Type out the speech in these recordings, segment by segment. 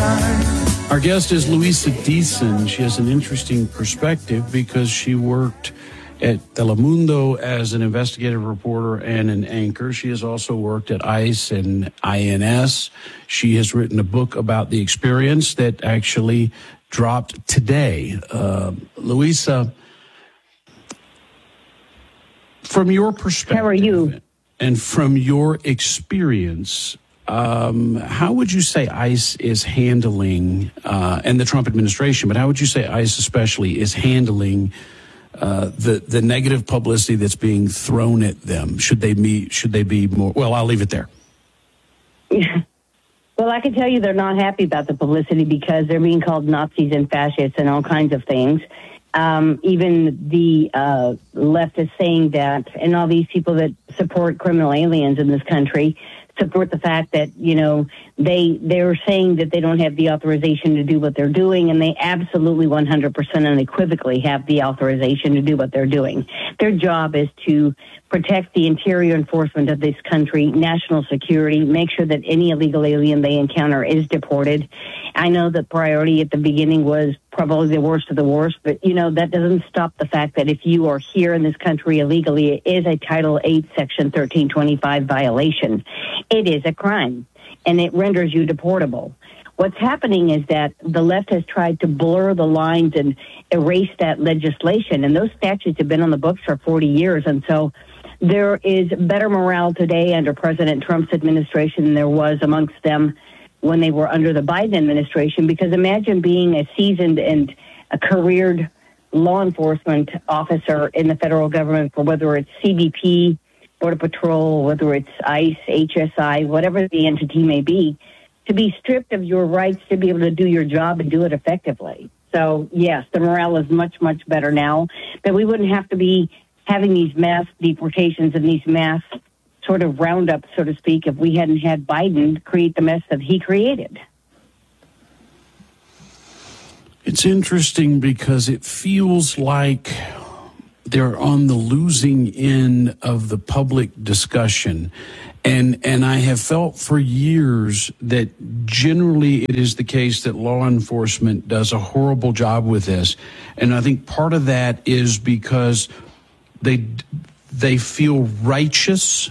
Our guest is Luisa Deason. She has an interesting perspective because she worked at Telemundo as an investigative reporter and an anchor. She has also worked at ICE and INS. She has written a book about the experience that actually dropped today. Luisa, from your perspective, how are you? And from your experience, how would you say ICE is handling, and the Trump administration, but how would you say ICE especially is handling the negative publicity that's being thrown at them? Should they be more? Well, I'll leave it there. Well, I can tell you they're not happy about the publicity because they're being called Nazis and fascists and all kinds of things. Even the left is saying that, and all these people that support criminal aliens in this country support the fact that, you know, they're saying that they don't have the authorization to do what they're doing, and they absolutely 100% unequivocally have the authorization to do what they're doing. Their job is to protect the interior enforcement of this country, national security, make sure that any illegal alien they encounter is deported. I know the priority at the beginning was probably the worst of the worst, but, you know, that doesn't stop the fact that if you are here in this country illegally, it is a Title 8, Section 1325 violation. It is a crime, and it renders you deportable. What's happening is that the left has tried to blur the lines and erase that legislation, and those statutes have been on the books for 40 years, and so there is better morale today under President Trump's administration than there was amongst them when they were under the Biden administration, because imagine being a seasoned and a careered law enforcement officer in the federal government for whether it's CBP, Border Patrol, whether it's ICE, HSI, whatever the entity may be, to be stripped of your rights to be able to do your job and do it effectively. So, yes, the morale is much, much better now, but we wouldn't have to be having these mass deportations and these mass sort of roundups, so to speak, if we hadn't had Biden create the mess that he created. It's interesting because it feels like they're on the losing end of the public discussion. And I have felt for years that generally it is the case that law enforcement does a horrible job with this. And I think part of that is because they feel righteous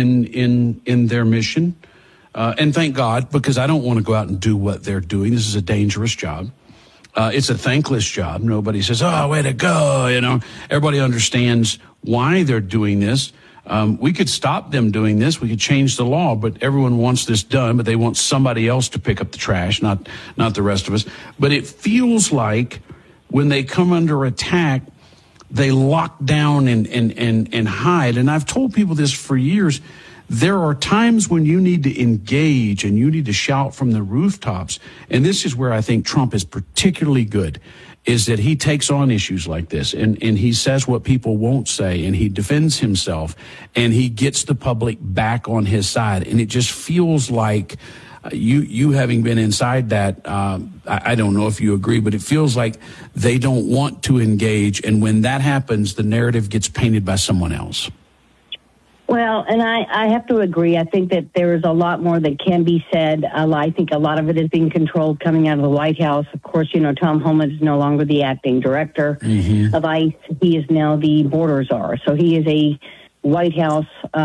in their mission. And thank God, because I don't want to go out and do what they're doing. This is a dangerous job. It's a thankless job. Nobody says, oh, way to go. You know, everybody understands why they're doing this. We could stop them doing this. We could change the law, but everyone wants this done, but they want somebody else to pick up the trash, not the rest of us. But it feels like when they come under attack, they lock down and hide. And I've told people this for years. There are times when you need to engage and you need to shout from the rooftops. And this is where I think Trump is particularly good, is that he takes on issues like this and he says what people won't say, and he defends himself, and he gets the public back on his side. And it just feels like you having been inside that, I don't know if you agree, but it feels like they don't want to engage. And when that happens, the narrative gets painted by someone else. Well, and I have to agree. I think that there is a lot more that can be said. I think a lot of it is being controlled coming out of the White House. Of course, you know, Tom Homan is no longer the acting director of ICE. He is now the border czar. So he is a White House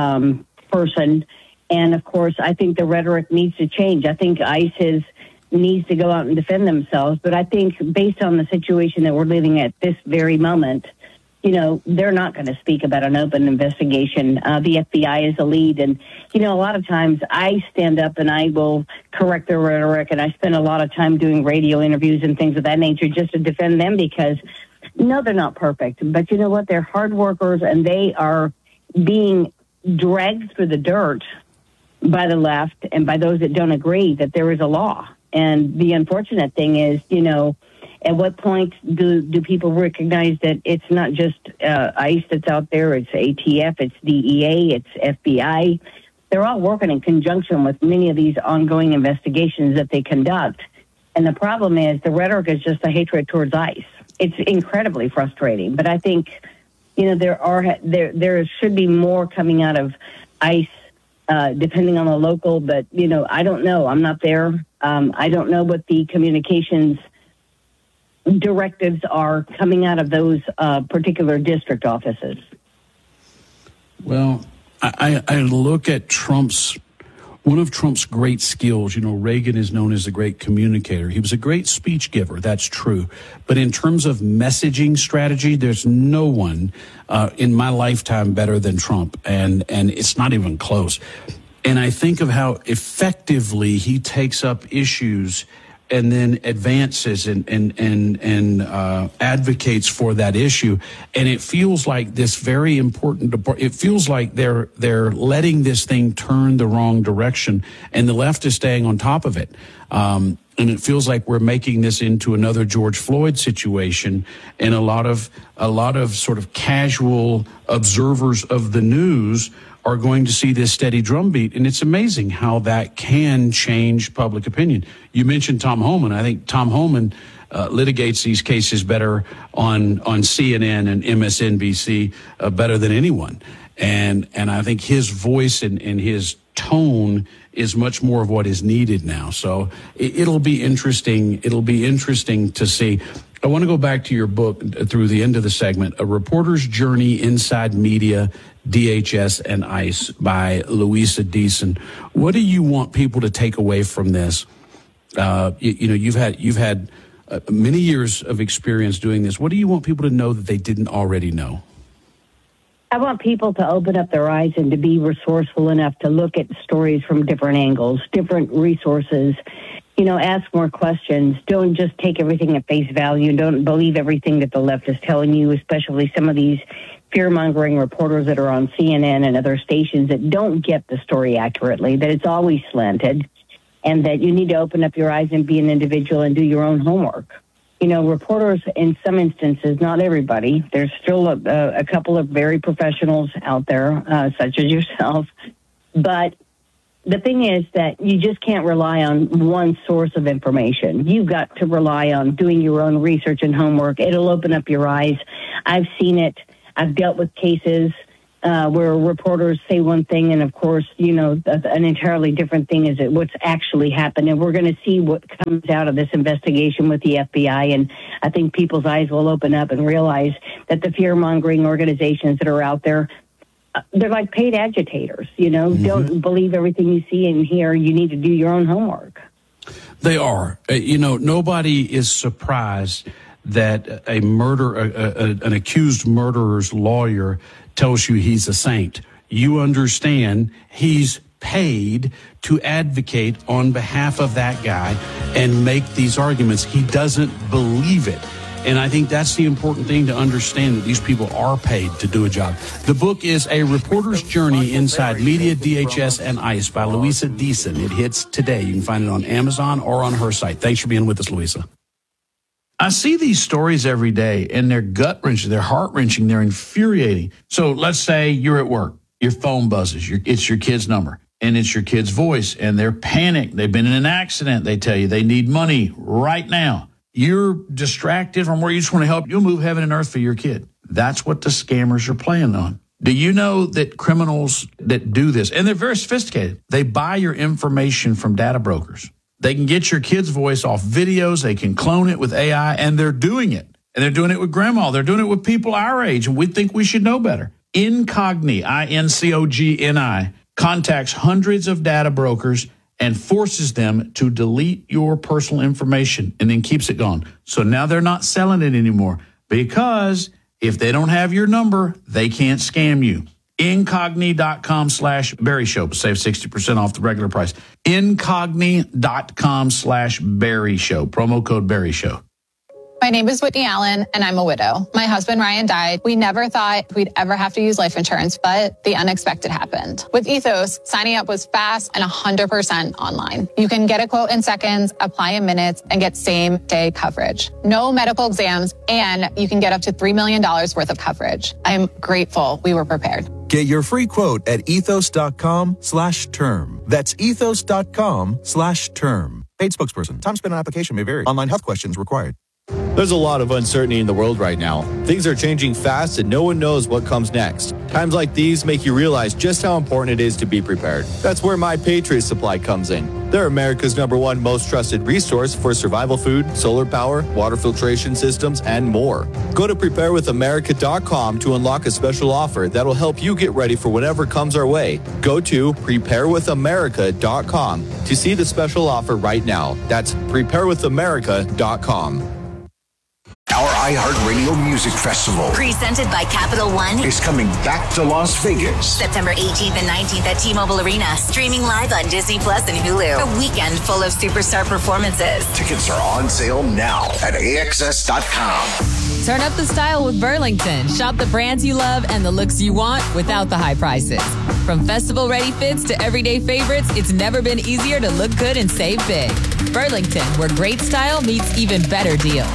person. And, of course, I think the rhetoric needs to change. I think ICE needs to go out and defend themselves. But I think based on the situation that we're living at this very moment, you know, they're not going to speak about an open investigation. The FBI is the lead. And, you know, a lot of times I stand up and I will correct their rhetoric, and I spend a lot of time doing radio interviews and things of that nature just to defend them because, no, they're not perfect. But you know what? They're hard workers, and they are being dragged through the dirt by the left and by those that don't agree that there is a law. And the unfortunate thing is, you know, at what point do people recognize that it's not just ICE that's out there, it's ATF, it's DEA, it's FBI. They're all working in conjunction with many of these ongoing investigations that they conduct. And the problem is the rhetoric is just a hatred towards ICE. It's incredibly frustrating. But I think, you know, there should be more coming out of ICE, depending on the local. But, you know, I don't know. I'm not there. I don't know what the communications directives are coming out of those particular district offices. Well, I look at one of Trump's great skills. Reagan is known as a great communicator. He was a great speech giver. That's true. But in terms of messaging strategy, there's no one in my lifetime better than Trump. And it's not even close. And I think of how effectively he takes up issues and then advances and advocates for that issue. And it feels like this very important, it feels like they're letting this thing turn the wrong direction, and the left is staying on top of it. And it feels like we're making this into another George Floyd situation, and a lot of sort of casual observers of the news are going to see this steady drumbeat. And it's amazing how that can change public opinion. You mentioned Tom Homan. I think Tom Homan litigates these cases better on CNN and MSNBC better than anyone. And I think his voice and his tone is much more of what is needed now. So it'll be interesting. It'll be interesting to see. I want to go back to your book through the end of the segment, A Reporter's Journey Inside Media, DHS and ICE by Louisa Deason. What do you want people to take away from this? You've had many years of experience doing this. What do you want people to know that they didn't already know? I want people to open up their eyes and to be resourceful enough to look at stories from different angles, different resources. Ask more questions. Don't just take everything at face value. Don't believe everything that the left is telling you, especially some of these fear-mongering reporters that are on CNN and other stations that don't get the story accurately, that it's always slanted, and that you need to open up your eyes and be an individual and do your own homework. Reporters, in some instances, not everybody, there's still a couple of very professionals out there, such as yourself, but the thing is that you just can't rely on one source of information. You've got to rely on doing your own research and homework. It'll open up your eyes. I've seen it. I've dealt with cases where reporters say one thing, and of course, an entirely different thing is what's actually happened. And we're going to see what comes out of this investigation with the FBI. And I think people's eyes will open up and realize that the fear-mongering organizations that are out there, they're like paid agitators. Mm-hmm. Don't believe everything you see and hear. You need to do your own homework. They are. Nobody is surprised that an accused murderer's lawyer tells you he's a saint. You understand he's paid to advocate on behalf of that guy and make these arguments. He doesn't believe it. And I think that's the important thing to understand, that these people are paid to do a job. The book is A Reporter's Journey Inside Media, DHS, and ICE by Louisa Deason. It hits today. You can find it on Amazon or on her site. Thanks for being with us, Louisa. I see these stories every day, and they're gut-wrenching, they're heart-wrenching, they're infuriating. So let's say you're at work, your phone buzzes, it's your kid's number, and it's your kid's voice, and they're panicked. They've been in an accident. They tell you they need money right now. You're distracted from where you just want to help. You'll move heaven and earth for your kid. That's what the scammers are playing on. Do you know that criminals that do this, and they're very sophisticated, they buy your information from data brokers. They can get your kid's voice off videos. They can clone it with AI, and they're doing it. And they're doing it with grandma. They're doing it with people our age, and we think we should know better. Incogni, INCOGNI, contacts hundreds of data brokers and forces them to delete your personal information and then keeps it gone. So now they're not selling it anymore, because if they don't have your number, they can't scam you. Incogni.com/Barry Show. Save 60% off the regular price. Incogni.com/Barry Show. Promo code Barry Show. My name is Whitney Allen, and I'm a widow. My husband, Ryan, died. We never thought we'd ever have to use life insurance, but the unexpected happened. With Ethos, signing up was fast and 100% online. You can get a quote in seconds, apply in minutes, and get same-day coverage. No medical exams, and you can get up to $3 million worth of coverage. I'm grateful we were prepared. Get your free quote at ethos.com/term. That's ethos.com/term. Paid spokesperson. Time spent on application may vary. Online health questions required. There's a lot of uncertainty in the world right now. Things are changing fast and no one knows what comes next. Times like these make you realize just how important it is to be prepared. That's where My Patriot Supply comes in. They're America's #1 most trusted resource for survival food, solar power, water filtration systems, and more. Go to preparewithamerica.com to unlock a special offer that'll help you get ready for whatever comes our way. Go to preparewithamerica.com to see the special offer right now. That's preparewithamerica.com. Our iHeartRadio Music Festival, presented by Capital One, is coming back to Las Vegas. September 18th and 19th at T-Mobile Arena, streaming live on Disney Plus and Hulu. A weekend full of superstar performances. Tickets are on sale now at AXS.com. Turn up the style with Burlington. Shop the brands you love and the looks you want without the high prices. From festival-ready fits to everyday favorites, it's never been easier to look good and save big. Burlington, where great style meets even better deals.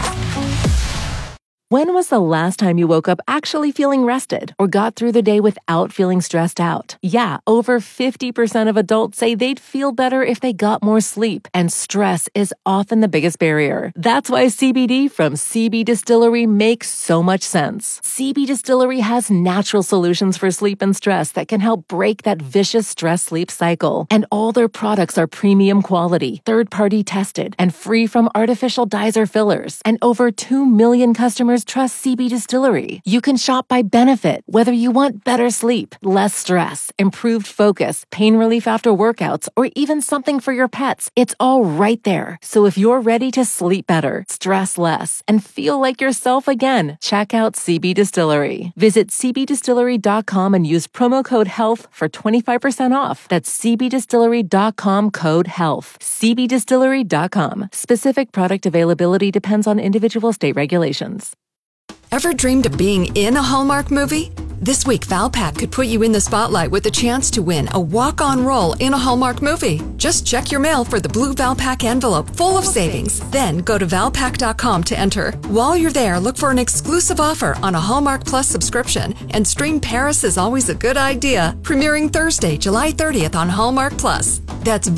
When was the last time you woke up actually feeling rested or got through the day without feeling stressed out? Yeah, over 50% of adults say they'd feel better if they got more sleep, and stress is often the biggest barrier. That's why CBD from CB Distillery makes so much sense. CB Distillery has natural solutions for sleep and stress that can help break that vicious stress-sleep cycle. And all their products are premium quality, third-party tested, and free from artificial dyes or fillers. And over 2 million customers trust CB Distillery. You can shop by benefit, whether you want better sleep, less stress, improved focus, pain relief after workouts, or even something for your pets. It's all right there. So if you're ready to sleep better, stress less, and feel like yourself again, check out CB Distillery. Visit cbdistillery.com and use promo code HEALTH for 25% off. That's cbdistillery.com, code HEALTH. cbdistillery.com. Specific product availability depends on individual state regulations. Ever dreamed of being in a Hallmark movie? This week, Valpak could put you in the spotlight with a chance to win a walk-on role in a Hallmark movie. Just check your mail for the blue Valpak envelope full of savings. Then go to Valpak.com to enter. While you're there, look for an exclusive offer on a Hallmark Plus subscription and stream Paris is Always a Good Idea, premiering Thursday, July 30th on Hallmark Plus. That's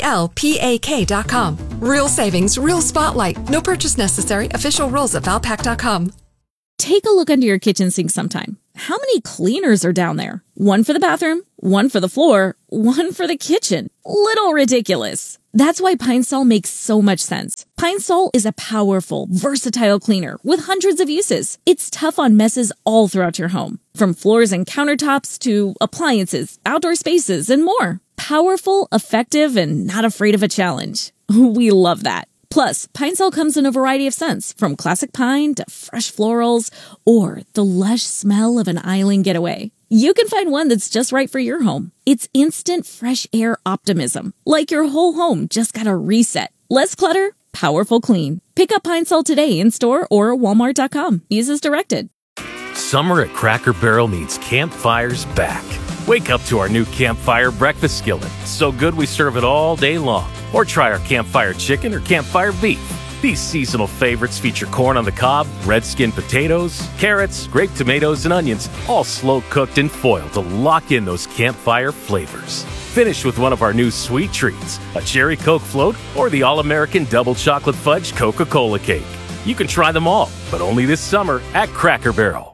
VALPAK.com. Real savings, real spotlight. No purchase necessary. Official rules at Valpak.com. Take a look under your kitchen sink sometime. How many cleaners are down there? One for the bathroom, one for the floor, one for the kitchen. Little ridiculous. That's why Pine Sol makes so much sense. Pine Sol is a powerful, versatile cleaner with hundreds of uses. It's tough on messes all throughout your home, from floors and countertops to appliances, outdoor spaces, and more. Powerful, effective, and not afraid of a challenge. We love that. Plus, Pine Sol comes in a variety of scents, from classic pine to fresh florals, or the lush smell of an island getaway. You can find one that's just right for your home. It's instant fresh air optimism, like your whole home just got a reset. Less clutter, powerful clean. Pick up Pine Sol today in store or Walmart.com. Use as directed. Summer at Cracker Barrel means campfires back. Wake up to our new Campfire breakfast skillet. So good we serve it all day long. Or try our Campfire chicken or Campfire beef. These seasonal favorites feature corn on the cob, red skin potatoes, carrots, grape tomatoes, and onions, all slow cooked in foil to lock in those campfire flavors. Finish with one of our new sweet treats, a cherry Coke float or the all-American double chocolate fudge Coca-Cola cake. You can try them all, but only this summer at Cracker Barrel.